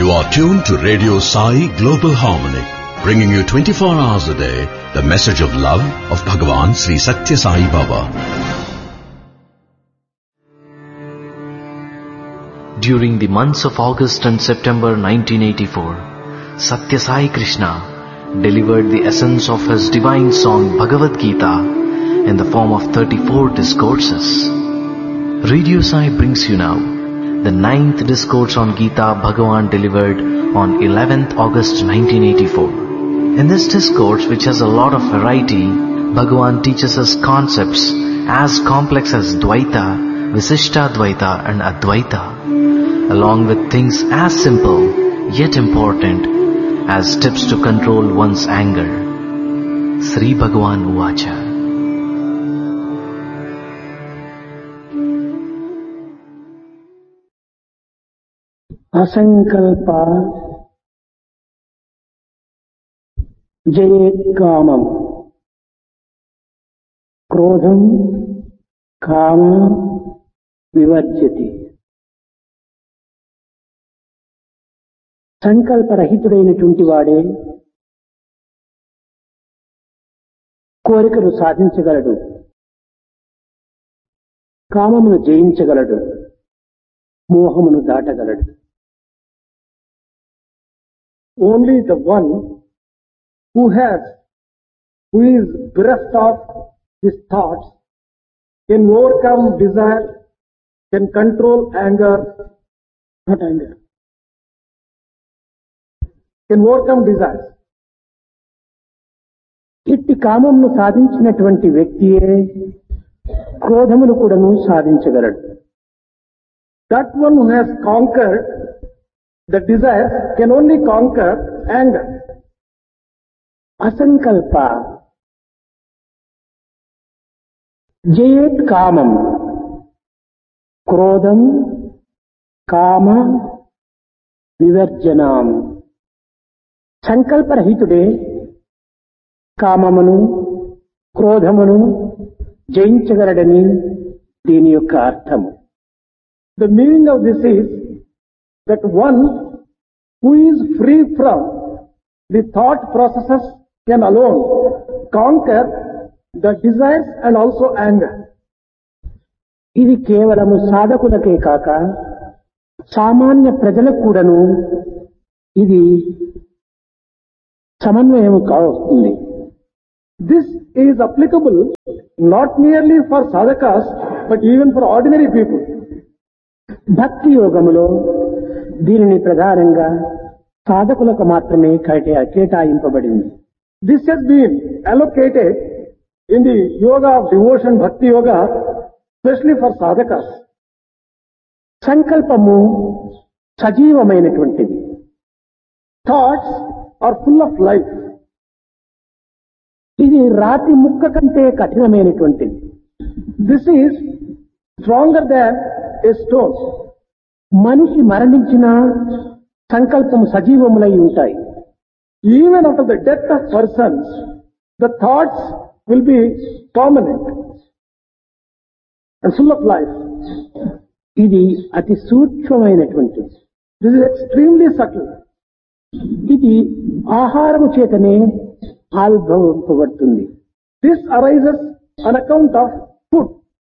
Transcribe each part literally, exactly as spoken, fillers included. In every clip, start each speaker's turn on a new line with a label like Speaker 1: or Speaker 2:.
Speaker 1: You are tuned to Radio Sai Global Harmony, bringing you twenty-four hours a day the message of love of Bhagavan Sri Satya Sai Baba.
Speaker 2: During the months of August and September nineteen eighty-four, Satya Sai Krishna delivered the essence of his divine song Bhagavad Gita in the form of thirty-four discourses. Radio Sai brings you now the ninth discourse on Gita Bhagavan delivered on eleventh August nineteen eighty-four. In this discourse, which has a lot of variety, Bhagavan teaches us concepts as complex as Dvaita, Visishta Dvaita and Advaita, along with things as simple yet important as tips to control one's anger. Sri Bhagavan Uvacha.
Speaker 3: అసంకల్ప జయేత్కామం క్రోధం కామ వివర్జ్యతి. సంకల్పరహితుడైనటువంటి వాడే కోరికలు సాధించగలడు, కామమును జయించగలడు, మోహమును దాటగలడు. Only the one who has, who is bereft of his thoughts, can overcome desire, can control anger, not anger, can overcome desires. ఇట్టి కామమును సాధించినటువంటి వ్యక్తియే క్రోధమును కూడాను సాధించగలడు. That one who has conquered the desire can only conquer anger. అసంకల్ప జయేత్ కామం క్రోధం కామ వివర్జనాం. సంకల్పరహితుడే కామమును క్రోధమును జయించగలడని దీని యొక్క అర్థము. The meaning of this is that one who is free from the thought processes can alone conquer the desires and also anger. ఇది కేవలము సాధకులకే కాక సామాన్య ప్రజలకు కూడాను ఇది సమన్వయం కావస్తుంది. This is applicable not merely for sadhakas but even for ordinary people. భక్తి యోగములో దీనిని ప్రధానంగా సాధకులకు మాత్రమే కేటాయింపబడింది. This has been allocated in the yoga of devotion, bhakti yoga, especially for sadhakas. సంకల్పము సజీవమైనటువంటిది. Thoughts are full of life. ఇది రాతి ముక్క కంటే కఠినమైనటువంటిది. This is stronger than a stone. మనిషి మరణించిన సంకల్పము సజీవములై ఉంటాయి. Even after the death of persons, the thoughts will be permanent and full of life. ఇది అతి సూక్ష్మమైనటువంటిది. This is extremely subtle. ఇది ఆహారము చేతనే ఆవిర్భవింపబడుతుంది. This arises on account of food.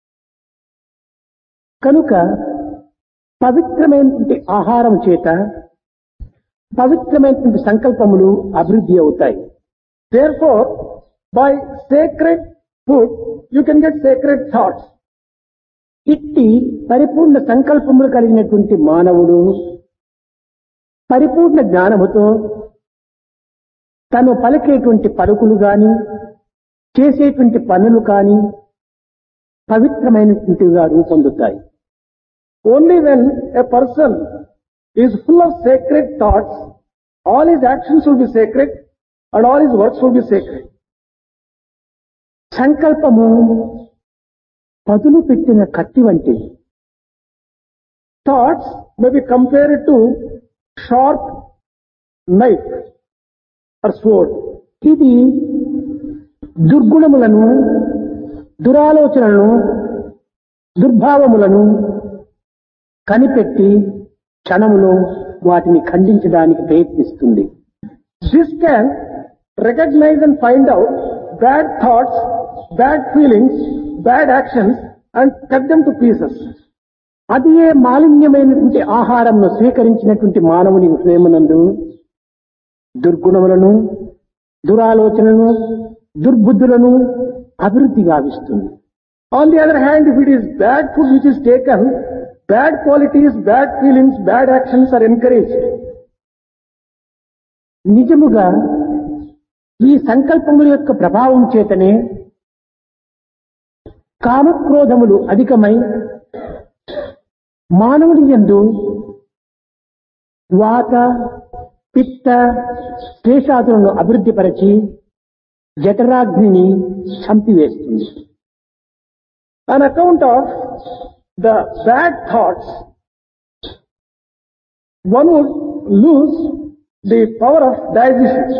Speaker 3: కనుక పవిత్రమైనటువంటి ఆహారం చేత పవిత్రమైనటువంటి సంకల్పములు అభివృద్ధి అవుతాయి. Therefore, by sacred food, you can get sacred thoughts. ఇట్టి పరిపూర్ణ సంకల్పములు కలిగినటువంటి మానవుడు పరిపూర్ణ జ్ఞానముతో తను పలికేటువంటి పలుకులు గాని చేసేటువంటి పనులు కాని పవిత్రమైనటువంటివిగా రూపొందుతాయి. Only when a person is full of sacred thoughts, all his actions will be sacred and all his works will be sacred. సంకల్పము పదులు పెట్టిన కత్తి వంటిది. Thoughts may be compared to sharp knife or sword. ఇది దుర్గుణములను, దురాలోచనలను, దుర్భావములను కనిపెట్టి క్షణములో వాటిని ఖండించడానికి ప్రయత్నిస్తుంది. This can recognize and find out bad thoughts, bad feelings, bad actions and cut them to pieces. అది ఏ మాలిన్యమైనటువంటి ఆహారంను స్వీకరించినటువంటి మానవుని హృదయమునందు దుర్గుణములను, దురాలోచనలను, దుర్బుద్ధులను అభివృద్ధి గావిస్తుంది. On the other hand, if it is bad food which is taken, bad qualities, bad feelings, bad actions are encouraged. నిజముగా ఈ సంకల్పముల యొక్క ప్రభావం చేతనే కామక్రోధములు అధికమై మానవుని యందు వాత, పిత్త, శేషాదులను అభివృద్ధిపరచి జఠరాగ్నిని చంపివేస్తుంది. On account of the bad thoughts, one would lose the power of digestion.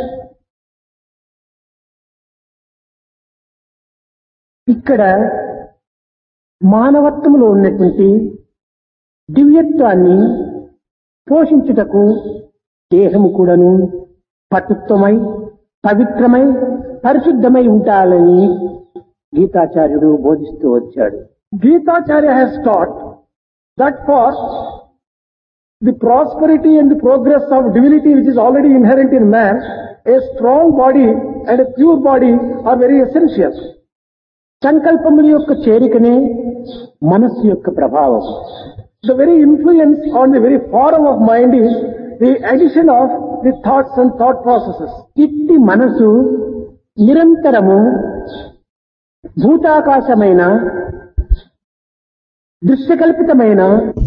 Speaker 3: ఇక్కడ మానవత్వంలో ఉన్నటువంటి దివ్యత్వాన్ని పోషించుటకు దేహము కూడాను పటుత్వమై, పవిత్రమై, పరిశుద్ధమై ఉండాలని గీతాచార్యుడు బోధిస్తూ వచ్చాడు. Geetacharya has taught that for the prosperity and the progress of divinity which is already inherent in man, a strong body and a pure body are very essential. సంకల్పముల యొక్క చేరికనే మనస్సు యొక్క ప్రభావం. The very influence on the very form of mind is the addition of the thoughts and thought processes. ఇట్టి మనసు నిరంతరము భూతాకాశమైన, దృశ్యకల్పితమైన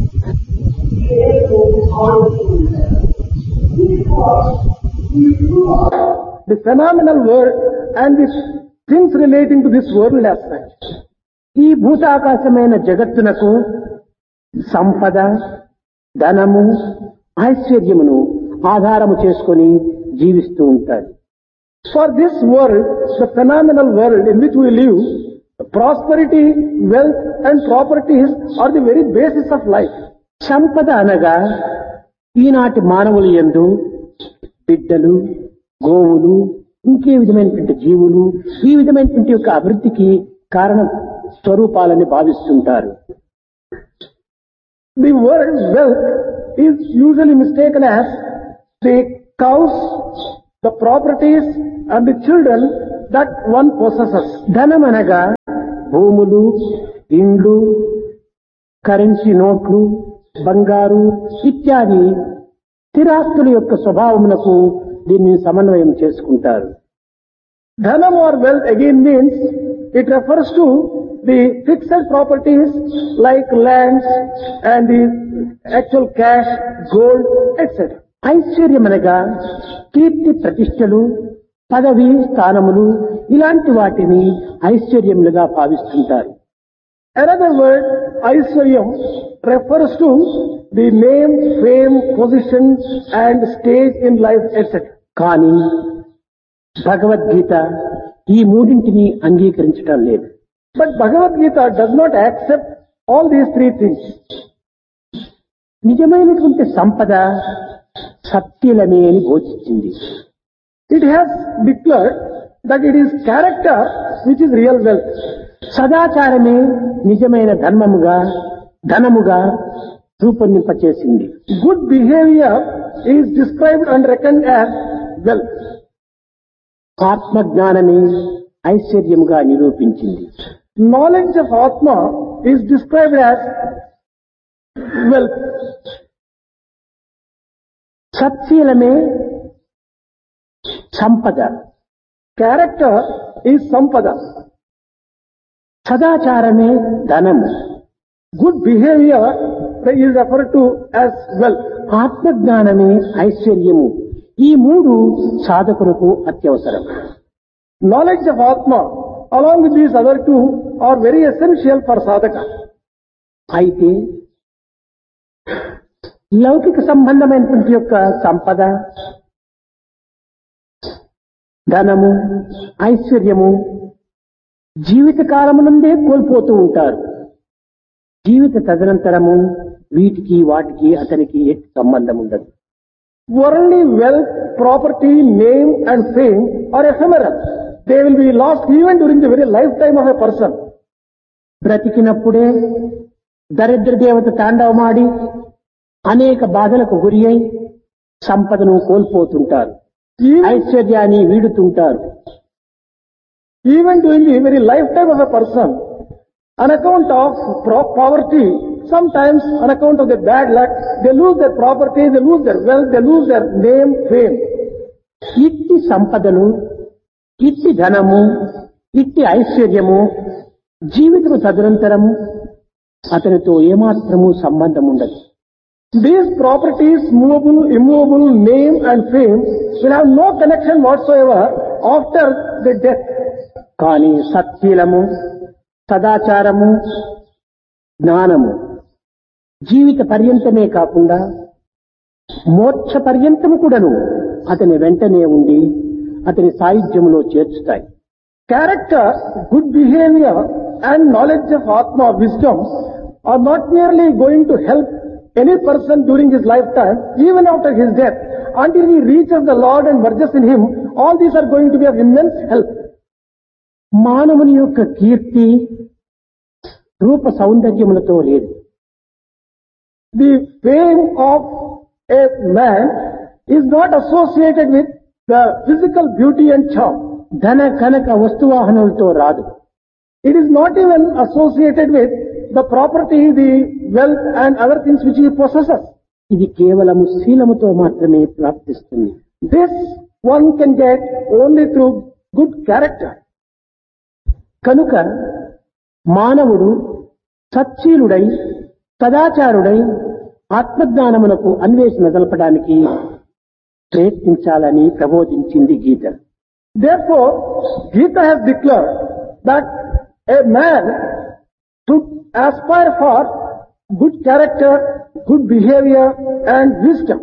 Speaker 3: the phenomenal world and the things relating to this world as such. ఈ భూతాకాశమైన జగత్తునకు సంపద, ధనము, ఐశ్వర్యమును ఆధారము చేసుకొని జీవిస్తూ ఉంటారు. For this world, the phenomenal world in which we live, prosperity, wealth and properties are the very basis of life. సంపద అనగా ఈనాటి మానవుల యందు బిడ్డలు, గోవులు, ఇంకే విధమైనటువంటి జీవులు ఈ విధమైనటువంటి యొక్క అభివృద్ధికి కారణ స్వరూపాలని భావిస్తుంటారు. The word wealth is usually mistaken as the cows, the properties and the children that one possesses. ధనం అనగా భూములు, ఇండ్లు, కరెన్సీ నోట్లు, బంగారు ఇత్యాది స్థిరాస్తుల యొక్క స్వభావమునకు దీన్ని సమన్వయం చేసుకుంటారు. ధనం or wealth again means it refers to the fixed properties like lands and the actual cash, gold, et cetera. ఐశ్వర్యం అనగా కీర్తి ప్రతిష్టలు, పదవి స్థానములు ఇలాంటి వాటిని ఐశ్వర్యములుగా భావిస్తుంటారు. Another word, ఐశ్వర్యం, refers to the name, fame, position and stage in life, et cetera. కానీ భగవద్గీత ఈ మూడింటిని అంగీకరించడం లేదు. But Bhagavad Gita does not accept all these three things. నిజమైనటువంటి సంపద సత్యలమే అని బోధించింది. It has declared that it is character which is real wealth. సదాచారమే నిజమైన ధర్మముగా, ధనముగా రూపొందింపచేసింది. Good behavior is described and reckoned as wealth. ఆత్మజ్ఞానమే ఐశ్వర్యముగా నిరూపించింది. Knowledge of Atma is described as wealth. సత్శీలమే సంపద. Character is sampada. సదాచారమే ధనము. Good behavior is referred to as wealth. ఆత్మజ్ఞానమే ఐశ్వర్యము. ఈ మూడు సాధకులకు అత్యవసరం. Knowledge of Atma along with these other two are very essential for sadhaka. అయితే లౌకిక సంబంధమైనటువంటి యొక్క సంపద, ధనము, ఐశ్వర్యము జీవిత కాలమునందే కోల్పోతూ ఉంటారు. జీవిత తదనంతరము వీటికి వాటికి అతనికి ఎట్టి సంబంధం ఉండదు. Worldly wealth, property, name and fame are ephemeral. They will be lost even during the very lifetime of a person.
Speaker 4: బ్రతికినప్పుడే దరిద్ర దేవత తాండవమాడి అనేక బాధలకు గురి అయి సంపదను కోల్పోతుంటారు, ఐశ్వర్యాన్ని వీడుతుంటారు.
Speaker 3: Even during the very lifetime of a person, on account of pro- poverty, sometimes on account of their bad luck, they lose their property, they lose their wealth, they lose their name, fame.
Speaker 4: ఇట్టి సంపదలు, ఇట్టి ధనము, ఇట్టి ఐశ్వర్యము జీవితము తదనంతరం అతనితో ఏమాత్రము సంబంధం ఉండదు.
Speaker 3: These properties, movable, immovable, name and fame will have no connection whatsoever after the death.
Speaker 4: కానీ సత్శీలము, సదాచారము, జ్ఞానము జీవిత పర్యంతమే కాకుండా మోక్ష పర్యంతము కూడాను అతని వెంటనే ఉండి అతని సాయుధ్యములో చేర్చుతాయి.
Speaker 3: Character, good behavior and knowledge of Atma, wisdom are not merely going to help any person during his lifetime, even after his death, until he reaches the Lord and merges in him. All these are going to be of immense help.
Speaker 4: మానవుని యొక్క కీర్తి రూప సౌందర్యములతో లేదు.
Speaker 3: The fame of a man is not associated with the physical beauty and charm.
Speaker 4: ధన కనక వస్తువాహనలతో రాదు.
Speaker 3: It is not even associated with the property, the wealth and other things which he possesses.
Speaker 4: ఇది కేవలము శీలముతో మాత్రమే ప్రాప్తిస్తుంది.
Speaker 3: This one can get only through good character.
Speaker 4: కనుక మానవుడు సచ్చీలుడై సదాచారుడై ఆత్మజ్ఞానమునకు అన్వేషణ జరపడానికి ప్రయత్నించాలని ప్రబోధించింది గీత.
Speaker 3: Therefore, Gita has declared that a man should aspire for good character, good behavior and wisdom.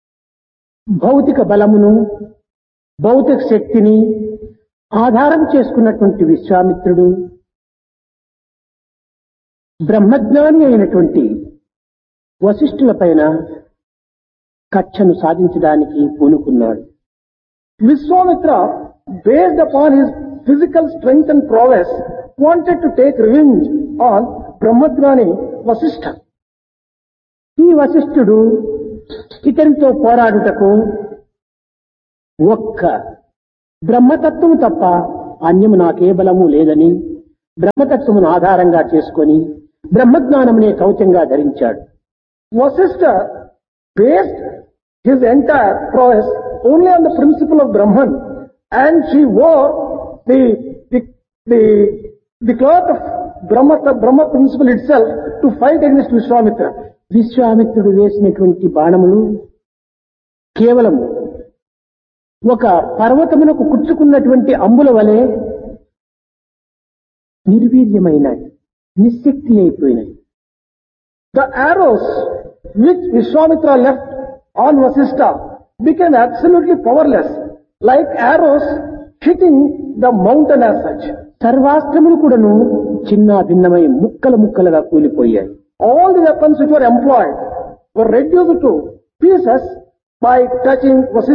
Speaker 4: భౌతిక బలమును, భౌతిక శక్తిని ఆధారం చేసుకున్నటువంటి విశ్వామిత్రుడు బ్రహ్మజ్ఞాని అయినటువంటి వశిష్ఠుల పైన కక్షను సాధించడానికి పూనుకున్నాడు.
Speaker 3: Vishwamitra, based upon his physical strength and prowess, wanted to take revenge on Brahmagnani Vasishtha.
Speaker 4: ఈ వశిష్ఠుడు ఇతనితో పోరాడుటకు ఒక్క బ్రహ్మతత్వము తప్ప అన్యము నాకే బలము లేదని బ్రహ్మతత్వమును ఆధారంగా చేసుకొని బ్రహ్మజ్ఞానమునే కవచంగా ధరించాడు.
Speaker 3: Vasishtha based his entire prowess only on the principle of Brahman, and she wore the the the, the cloth of Brahma, the Brahma principle itself to fight against Vishwamitra.
Speaker 4: విశ్వామిత్రుడు వేసినటువంటి బాణములు కేవలము ఒక పర్వతమునకు కుచ్చుకున్నటువంటి అంబుల వలె నిర్వీర్యమైనాయి, నిశ్శక్తి అయిపోయినాయి.
Speaker 3: The arrows which Vishwamitra left on Vasishtha became absolutely powerless, like arrows hitting the mountain as such.
Speaker 4: సర్వాస్త్రములు కూడాను చిన్న భిన్నమై ముక్కలు ముక్కలుగా కూలిపోయాయి.
Speaker 3: All the weapons which were employed were reduced to pieces by touching Vasishtha.